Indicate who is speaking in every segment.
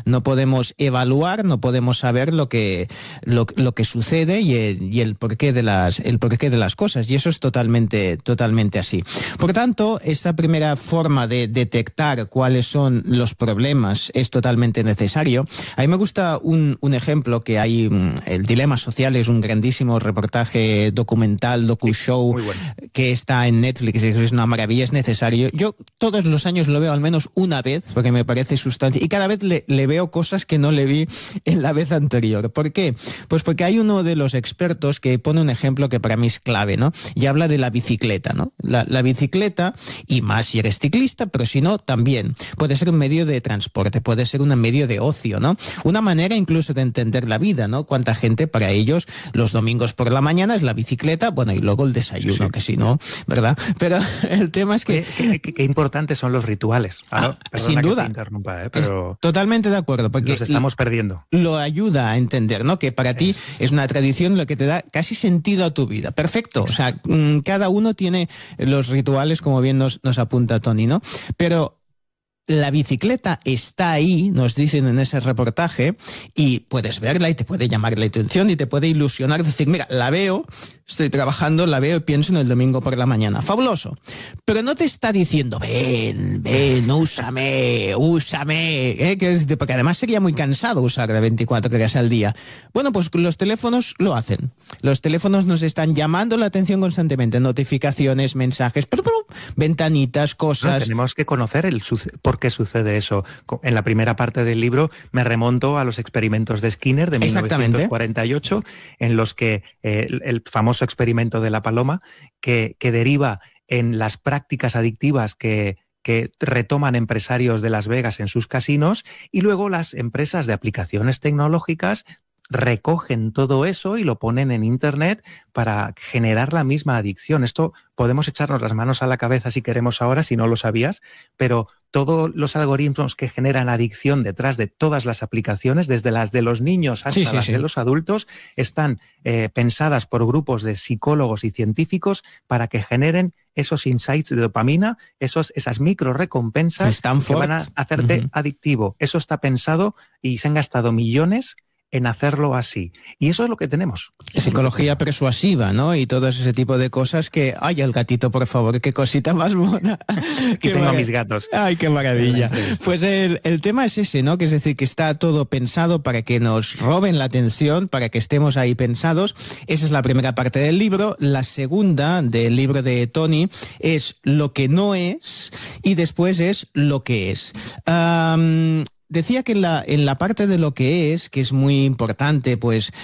Speaker 1: no podemos evaluar, no podemos saber lo que sucede y el porqué de las cosas, y eso es totalmente así. Por tanto, esta primera forma de detectar cuáles son los problemas es totalmente necesario. A mí me gusta un ejemplo que hay, el Dilema Social es un grandísimo reportaje documental, docu-show,
Speaker 2: bueno,
Speaker 1: que está en Netflix, es una maravilla, es necesario. Yo todos los años lo veo al menos una vez, porque me parece sustancial, y cada vez le veo cosas que no le vi en la vez anterior. ¿Por qué? Pues porque hay uno de los expertos que pone un ejemplo que para mí es clave, ¿no? Y habla de la bicicleta, ¿no? La bicicleta, y más si eres ciclista, pero si no, también puede ser un medio de transporte, puede ser un medio de ocio, ¿no? Una manera incluso de entender la vida, ¿no? Cuánta gente para ellos los domingos por la mañana es la bicicleta, bueno, y luego el desayuno, que si no, ¿verdad? Pero el tema es que...
Speaker 2: Qué importantes son los rituales.
Speaker 1: Sin duda.
Speaker 2: Que te interrumpa, pero
Speaker 1: totalmente de acuerdo, porque
Speaker 2: los estamos perdiendo.
Speaker 1: Lo ayuda a entender, ¿no? Que para ti es una tradición lo que te da casi sentido a tu vida. Perfecto. Exacto. O sea, cada uno tiene los rituales, como bien nos apunta Tony, ¿no? Pero la bicicleta está ahí, nos dicen en ese reportaje, y puedes verla y te puede llamar la atención y te puede ilusionar, decir, mira, la veo, estoy trabajando, la veo y pienso en el domingo por la mañana. Fabuloso. Pero no te está diciendo, ven, úsame, porque además sería muy cansado usar de 24 horas al día. Bueno, pues los teléfonos lo hacen. Los teléfonos nos están llamando la atención constantemente, notificaciones, mensajes, ventanitas, cosas.
Speaker 2: No, tenemos que conocer por qué sucede eso. En la primera parte del libro me remonto a los experimentos de Skinner de 1948, en los que el famoso experimento de la paloma, que deriva en las prácticas adictivas que retoman empresarios de Las Vegas en sus casinos, y luego las empresas de aplicaciones tecnológicas recogen todo eso y lo ponen en Internet para generar la misma adicción. Esto podemos echarnos las manos a la cabeza si queremos ahora, si no lo sabías, pero todos los algoritmos que generan adicción detrás de todas las aplicaciones, desde las de los niños hasta las de los adultos, están pensadas por grupos de psicólogos y científicos para que generen esos insights de dopamina, esas micro recompensas que van a hacerte adictivo. Eso está pensado y se han gastado millones en hacerlo así. Y eso es lo que tenemos.
Speaker 1: Psicología persuasiva, ¿no? Y todo ese tipo de cosas que... ¡Ay, el gatito, por favor! ¡Qué cosita más mona!
Speaker 2: Aquí tengo a mis gatos.
Speaker 1: ¡Ay, qué maravilla! Pues el tema es ese, ¿no? Que es decir, que está todo pensado para que nos roben la atención, para que estemos ahí pensados. Esa es la primera parte del libro. La segunda del libro de Tony es lo que no es, y después es lo que es. Decía que en la parte de lo que es muy importante, pues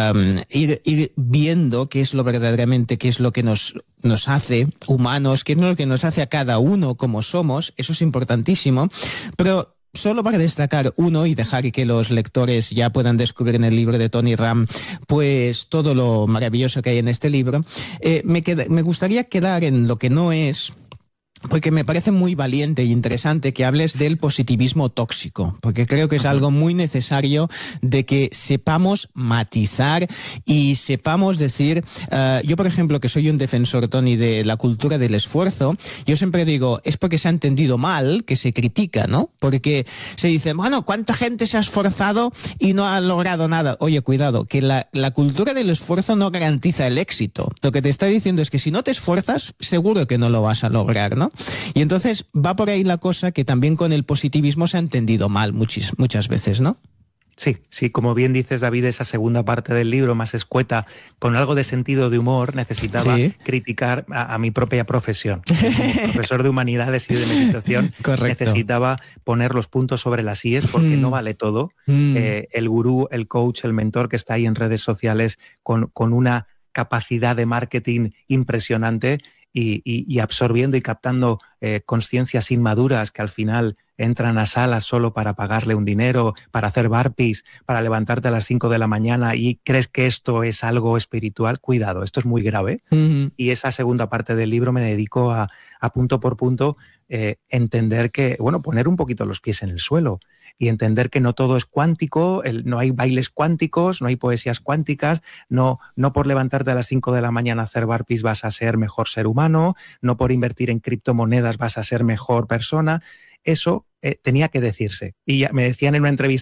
Speaker 1: ir viendo qué es lo verdaderamente, qué es lo que nos hace humanos, qué es lo que nos hace a cada uno como somos. Eso es importantísimo, pero solo para destacar uno y dejar que los lectores ya puedan descubrir en el libro de Tony Ram pues todo lo maravilloso que hay en este libro, me gustaría quedar en lo que no es, porque me parece muy valiente e interesante que hables del positivismo tóxico, porque creo que es algo muy necesario de que sepamos matizar y sepamos decir, yo por ejemplo que soy un defensor, Tony, de la cultura del esfuerzo, yo siempre digo, es porque se ha entendido mal que se critica, ¿no? Porque se dice, bueno, ¿cuánta gente se ha esforzado y no ha logrado nada? Oye, cuidado, que la cultura del esfuerzo no garantiza el éxito. Lo que te está diciendo es que si no te esfuerzas, seguro que no lo vas a lograr, ¿no? Y entonces va por ahí la cosa, que también con el positivismo se ha entendido mal muchas veces, ¿no?
Speaker 2: Sí, como bien dices, David, esa segunda parte del libro, más escueta, con algo de sentido de humor, necesitaba criticar a mi propia profesión. Como profesor de humanidades y de meditación, necesitaba poner los puntos sobre las íes, porque no vale todo. El gurú, el coach, el mentor que está ahí en redes sociales con una capacidad de marketing impresionante, y absorbiendo y captando conciencias inmaduras que al final entran a salas solo para pagarle un dinero, para hacer burpees, para levantarte a las 5 de la mañana y crees que esto es algo espiritual. Cuidado, esto es muy grave. Y esa segunda parte del libro me dedico a punto por punto entender que, bueno, poner un poquito los pies en el suelo y entender que no todo es cuántico, no hay bailes cuánticos, no hay poesías cuánticas, no por levantarte a las 5 de la mañana a hacer burpees vas a ser mejor ser humano, no por invertir en criptomonedas vas a ser mejor persona. Eso tenía que decirse. Y ya me decían en una entrevista